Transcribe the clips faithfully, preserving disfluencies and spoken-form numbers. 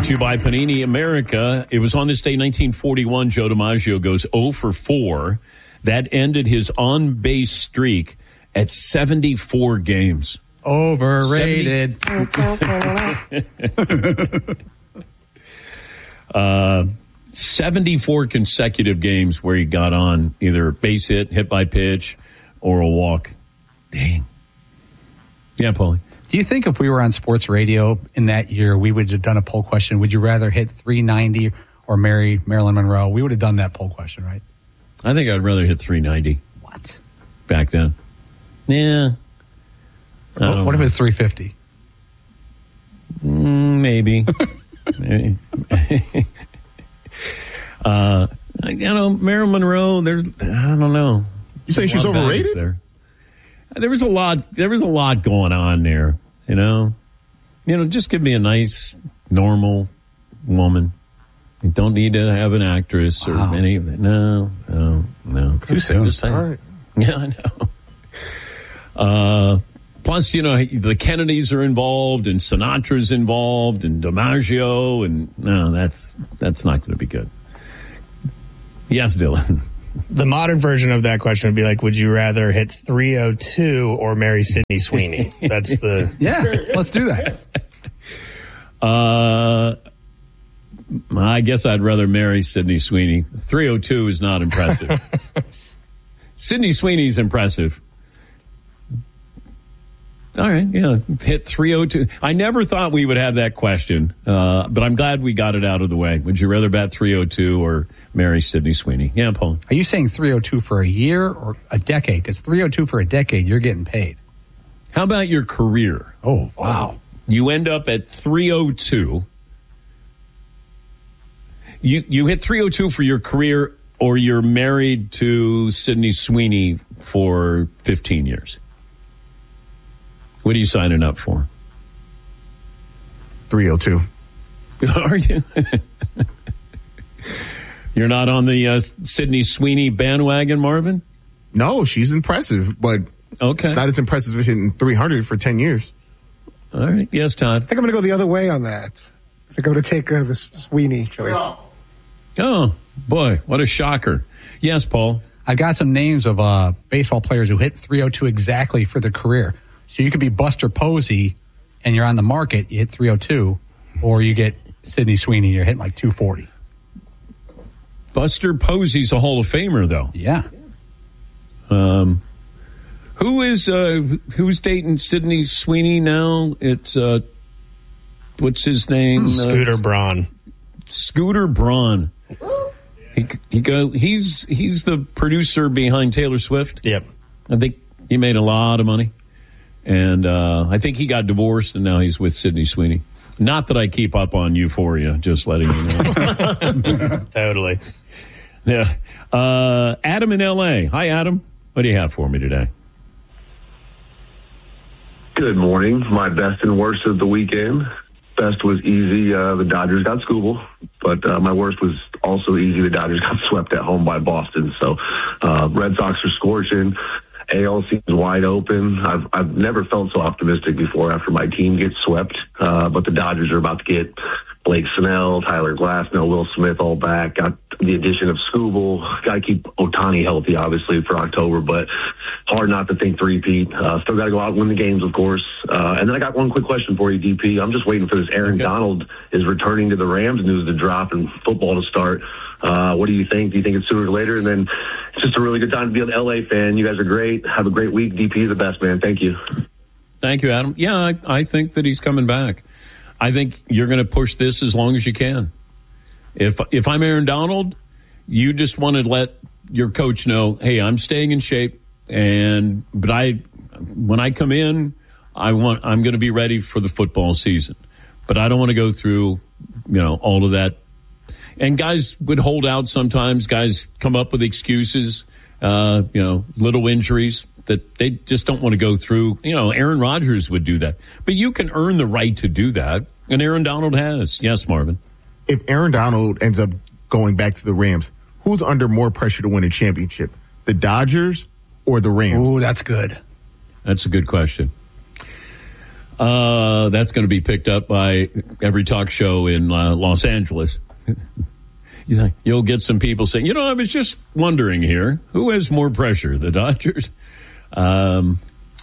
to you by Panini America. It was on this day, nineteen forty-one, Joe DiMaggio goes oh for four. That ended his on-base streak at seventy-four games. Overrated. uh, seventy-four consecutive games where he got on either base hit, hit by pitch, or a walk. Dang. Yeah, Paulie. Do you think if we were on sports radio in that year, we would have done a poll question? Would you rather hit three ninety or marry Marilyn Monroe? We would have done that poll question, right? I think I'd rather hit three ninety. What? Back then. Yeah. What, what if it's three fifty? Mm, maybe. maybe. uh, you know, Marilyn Monroe, there's, I don't know. You say she's overrated? There. There was a lot. There was a lot going on there. You know, you know. Just give me a nice, normal woman. You don't need to have an actress wow. or any of that. No, no, no. Too soon. Just saying. All right. Yeah, I know. Uh, plus, you know, the Kennedys are involved, and Sinatra's involved, and DiMaggio, and no, that's that's not going to be good. Yes, Dylan. The modern version of that question would be like, would you rather hit three oh two or marry Sydney Sweeney? That's the... Yeah, let's do that. Uh, I guess I'd rather marry Sydney Sweeney. three oh two is not impressive. Sydney Sweeney's impressive. All right, yeah, hit three oh two. I never thought we would have that question, uh, but I'm glad we got it out of the way. Would you rather bat three oh two or marry Sydney Sweeney? Yeah, Paul. Are you saying three oh two for a year or a decade? Because three oh two for a decade, you're getting paid. How about your career? Oh, wow. You end up at three oh two. You, you hit three oh two for your career, or you're married to Sydney Sweeney for fifteen years. What are you signing up for? three oh two. Are you? You're not on the uh, Sydney Sweeney bandwagon, Marvin? No, she's impressive, but okay. It's not as impressive as hitting three hundred for ten years. All right. Yes, Todd. I think I'm going to go the other way on that. I think I'm going to take uh, the Sweeney choice. Oh, boy. What a shocker. Yes, Paul. I've got some names of uh, baseball players who hit three oh two exactly for their career. So you could be Buster Posey, and you're on the market, you hit three oh two, or you get Sydney Sweeney, you're hitting like two forty. Buster Posey's a Hall of Famer, though. Yeah. Um, who is uh, who's dating Sydney Sweeney now? It's uh, what's his name? Scooter uh, Braun. Scooter Braun. He he go. He's he's the producer behind Taylor Swift. Yep. I think he made a lot of money. And uh, I think he got divorced, and now he's with Sydney Sweeney. Not that I keep up on Euphoria, just letting you know. Totally. Yeah. Uh, Adam in L A. Hi, Adam. What do you have for me today? Good morning. My best and worst of the weekend. Best was easy. Uh, the Dodgers got schooled, but uh, my worst was also easy. The Dodgers got swept at home by Boston. So uh, Red Sox are scorching. A L C is wide open. I've I've never felt so optimistic before after my team gets swept. Uh, but the Dodgers are about to get Blake Snell, Tyler Glasnow, Will Smith all back. Got the addition of Scooble. Got to keep Ohtani healthy, obviously, for October. But hard not to think three-peat. Uh, still got to go out and win the games, of course. Uh, and then I got one quick question for you, D P. I'm just waiting for this. Aaron okay. Donald is returning to the Rams news to drop and football to start. Uh, what do you think? Do you think it's sooner or later? And then it's just a really good time to be an L A fan. You guys are great. Have a great week. D P is the best, man. Thank you. Thank you, Adam. Yeah, I, I think that he's coming back. I think you're going to push this as long as you can. If if I'm Aaron Donald, you just want to let your coach know, hey, I'm staying in shape, and but I when I come in, I want I'm going to be ready for the football season. But I don't want to go through, you know, all of that. And guys would hold out sometimes. Guys come up with excuses, uh, you know, little injuries that they just don't want to go through. You know, Aaron Rodgers would do that. But you can earn the right to do that. And Aaron Donald has. Yes, Marvin. If Aaron Donald ends up going back to the Rams, who's under more pressure to win a championship? The Dodgers or the Rams? Oh, that's good. That's a good question. Uh, that's going to be picked up by every talk show in uh, Los Angeles. You'll get some people saying, you know, I was just wondering here, who has more pressure, the Dodgers? Um,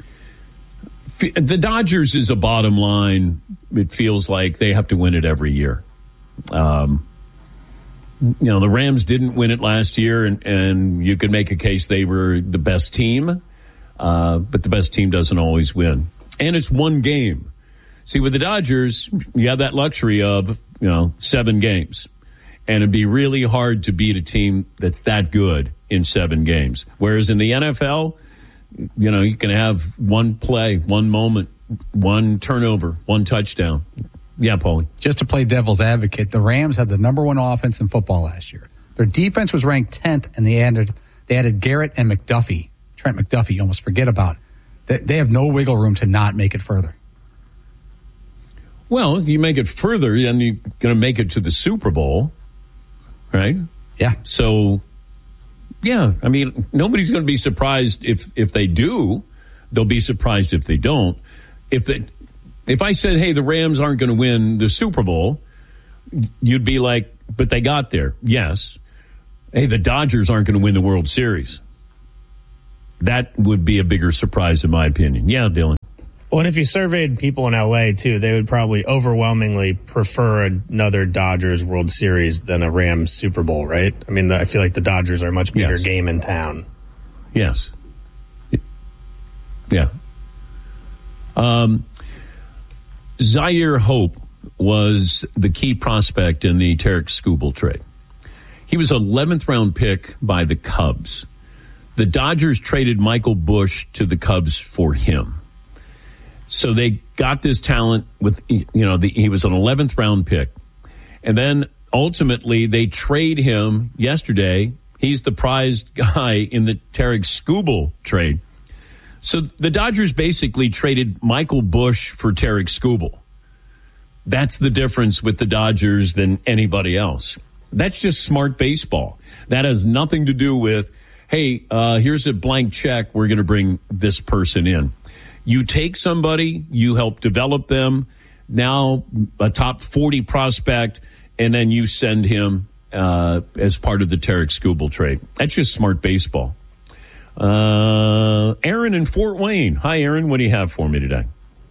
the Dodgers is a bottom line. It feels like they have to win it every year. Um, you know, the Rams didn't win it last year, and, and you could make a case they were the best team, uh, but the best team doesn't always win. And it's one game. See, with the Dodgers, you have that luxury of, you know, seven games. And it'd be really hard to beat a team that's that good in seven games. Whereas in the N F L, you know, you can have one play, one moment, one turnover, one touchdown. Yeah, Paulie. Just to play devil's advocate, the Rams had the number one offense in football last year. Their defense was ranked tenth, and they added they added Garrett and McDuffie. Trent McDuffie, you almost forget about. They, they have no wiggle room to not make it further. Well, you make it further, then you're going to make it to the Super Bowl, right? Yeah. So, yeah, I mean, nobody's going to be surprised if, if they do. They'll be surprised if they don't. If they, if I said, hey, the Rams aren't going to win the Super Bowl, you'd be like, but they got there. Yes. Hey, the Dodgers aren't going to win the World Series. That would be a bigger surprise in my opinion. Yeah, Dylan. Well, and if you surveyed people in L A, too, they would probably overwhelmingly prefer another Dodgers World Series than a Rams Super Bowl, right? I mean, I feel like the Dodgers are a much bigger yes. game in town. Yes. Yeah. Um, Zaire Hope was the key prospect in the Tarek Skubal trade. He was an eleventh round pick by the Cubs. The Dodgers traded Michael Bush to the Cubs for him. So they got this talent with, you know, the, he was an eleventh round pick. And then ultimately they trade him yesterday. He's the prized guy in the Tarek Skubal trade. So the Dodgers basically traded Michael Bush for Tarek Skubal. That's the difference with the Dodgers than anybody else. That's just smart baseball. That has nothing to do with, hey, uh, here's a blank check. We're going to bring this person in. You take somebody, you help develop them, now a top forty prospect, and then you send him uh, as part of the Tarek Skubal trade. That's just smart baseball. Uh, Aaron in Fort Wayne. Hi, Aaron. What do you have for me today?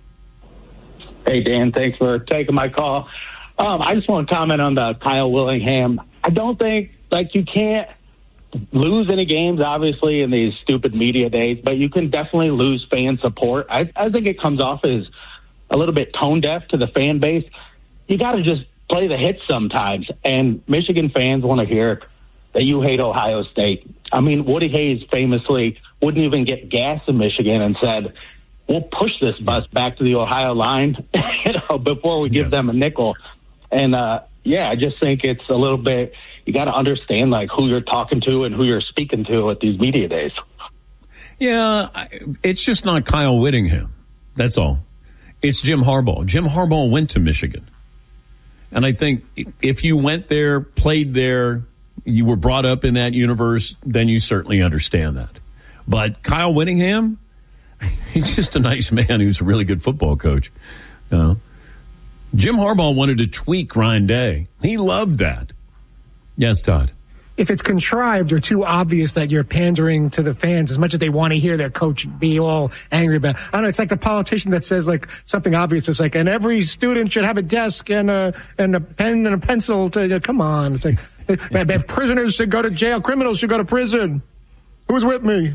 Hey, Dan. Thanks for taking my call. Um, I just want to comment on the Kyle Willingham. I don't think, like, you can't lose any games, obviously, in these stupid media days, but you can definitely lose fan support. I, I think it comes off as a little bit tone deaf to the fan base. You got to just play the hits sometimes, and Michigan fans want to hear that you hate Ohio State. I mean, Woody Hayes famously wouldn't even get gas in Michigan and said, we'll push this bus back to the Ohio line you know, before we give yes. them a nickel. And, uh, yeah, I just think it's a little bit, you got to understand, like, who you're talking to and who you're speaking to at these media days. Yeah, it's just not Kyle Whittingham. That's all. It's Jim Harbaugh. Jim Harbaugh went to Michigan. And I think if you went there, played there, you were brought up in that universe, then you certainly understand that. But Kyle Whittingham, he's just a nice man who's a really good football coach. You know? Jim Harbaugh wanted to tweak Ryan Day. He loved that. Yes, Todd. If it's contrived or too obvious that you're pandering to the fans as much as they want to hear their coach be all angry about, I don't know, it's like the politician that says like something obvious. It's like, and every student should have a desk and a, and a pen and a pencil to, come on. It's like, if prisoners should go to jail, criminals should go to prison. Who's with me?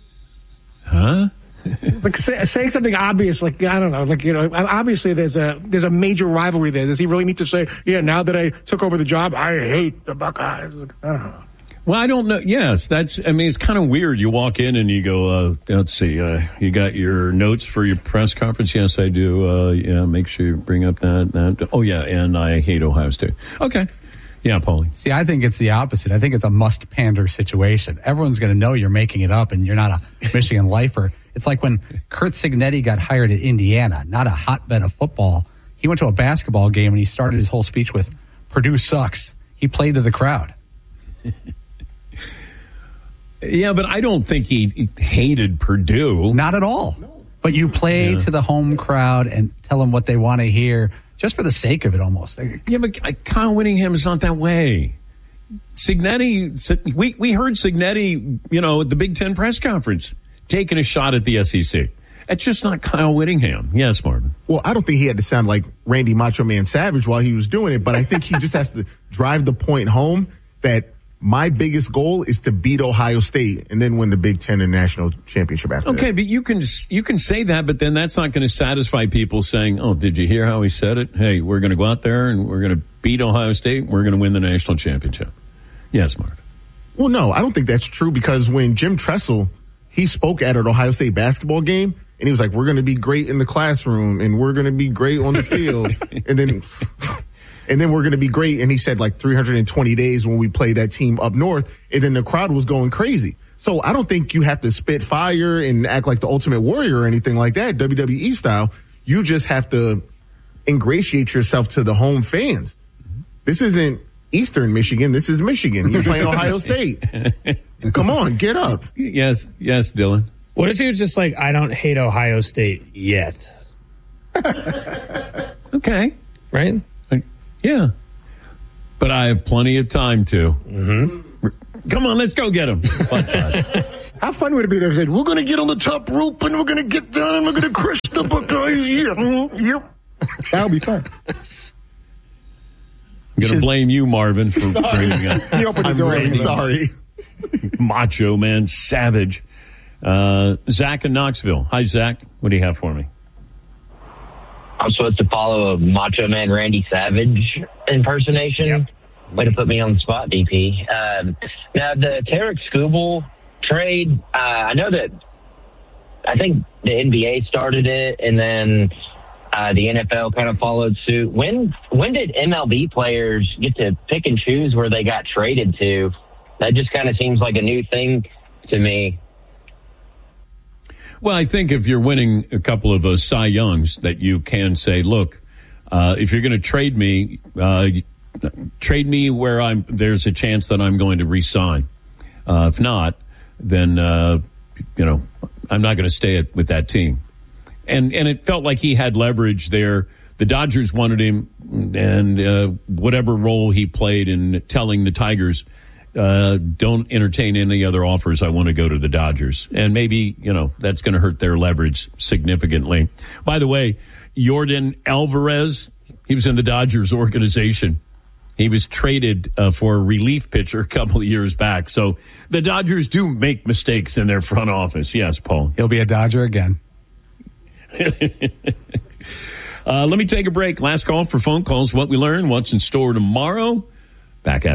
Huh? It's like say, saying something obvious, like, I don't know, like, you know, obviously there's a there's a major rivalry there. Does he really need to say, yeah, now that I took over the job, I hate the Buckeyes? I don't know. Well, I don't know. Yes, that's, I mean, it's kind of weird. You walk in and you go, uh, let's see, uh, you got your notes for your press conference? Yes, I do. Uh, yeah, make sure you bring up that, that. Oh, yeah, and I hate Ohio State. Okay. Yeah, Paulie. See, I think it's the opposite. I think it's a must pander situation. Everyone's going to know you're making it up and you're not a Michigan lifer. It's like when Kurt Cignetti got hired at Indiana, not a hotbed of football. He went to a basketball game and he started his whole speech with, Purdue sucks. He played to the crowd. Yeah, but I don't think he hated Purdue. Not at all. No. But you play Yeah. to the home crowd and tell them what they want to hear, just for the sake of it, almost. Yeah, but uh, Kyle Whittingham is not that way. Signetti, we we heard Signetti, you know, at the Big Ten press conference, taking a shot at the S E C. It's just not Kyle Whittingham. Yes, Marvin. Well, I don't think he had to sound like Randy Macho Man Savage while he was doing it, but I think he just has to drive the point home that my biggest goal is to beat Ohio State and then win the Big Ten and national championship after Okay, that. but you can you can say that, but then that's not going to satisfy people saying, "Oh, did you hear how he said it? Hey, we're going to go out there and we're going to beat Ohio State. We're going to win the national championship." Yes, Mark. Well, no, I don't think that's true because when Jim Tressel, he spoke at an Ohio State basketball game and he was like, "We're going to be great in the classroom and we're going to be great on the field," and then. And then we're going to be great. And he said like three hundred twenty days when we play that team up north. And then the crowd was going crazy. So I don't think you have to spit fire and act like the Ultimate Warrior or anything like that, W W E style. You just have to ingratiate yourself to the home fans. This isn't Eastern Michigan. This is Michigan. You're playing Ohio State. Come on, get up. Yes, yes, Dylan. What if he was just like, I don't hate Ohio State yet? Okay. Right? Yeah. But I have plenty of time to. Mm-hmm. Come on, let's go get him. How fun would it be if they said, we're going to get on the top rope and we're going to get down and we're going to crush the Buckeyes. Yeah, mm, yep. That would be fun. I'm going to blame you, Marvin, for bringing up. He opened the I'm door. really sorry. Macho Man Savage. Uh, Zach in Knoxville. Hi, Zach. What do you have for me? I'm supposed to follow a Macho Man Randy Savage impersonation. Yep. Way to put me on the spot, D P. Um, now, the Tarek Skubal trade, uh, I know that I think the N B A started it, and then uh, the N F L kind of followed suit. When when did M L B players get to pick and choose where they got traded to? That just kind of seems like a new thing to me. Well, I think if you're winning a couple of uh, Cy Youngs, that you can say, look, uh, if you're going to trade me, uh, trade me where I'm. There's a chance that I'm going to re-sign. Uh, if not, then uh, you know I'm not going to stay at, with that team. And and it felt like he had leverage there. The Dodgers wanted him, and uh, whatever role he played in telling the Tigers, Uh, don't entertain any other offers. I want to go to the Dodgers. And maybe, you know, that's going to hurt their leverage significantly. By the way, Yordan Alvarez, he was in the Dodgers organization. He was traded uh, for a relief pitcher a couple of years back. So the Dodgers do make mistakes in their front office. Yes, Paul. He'll be a Dodger again. uh, let me take a break. Last call for phone calls. What we learned, what's in store tomorrow. Back after.